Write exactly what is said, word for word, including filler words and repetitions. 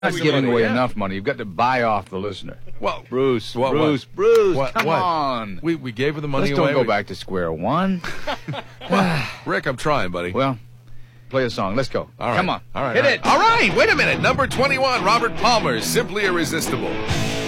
Not giving away enough money. You've got to buy off the listener. Well, Bruce, what, Bruce, what? Bruce, What, come what? on. We we gave her the money Let's away. don't go We- back to square one. Well, Rick, I'm trying, buddy. Well, play a song. Let's go. All right. Come on. All right. Hit all right. it. All right. Wait a minute. Number twenty-one, Robert Palmer, Simply Irresistible.